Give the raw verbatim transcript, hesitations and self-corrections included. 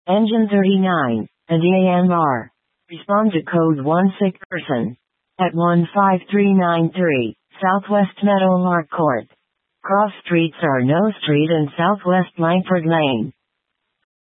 Engine thirty-nine, and A M R. Respond to code one six person. At one five three nine three, Southwest Meadowlark Court. Cross streets are No Street and Southwest Langford Lane.